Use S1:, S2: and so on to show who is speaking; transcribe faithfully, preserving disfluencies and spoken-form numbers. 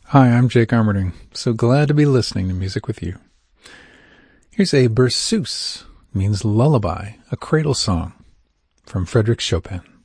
S1: Hi, I'm Jake Armerding. So glad to be listening to music with you. Here's a berceuse, means lullaby, a cradle song, from Frédéric Chopin.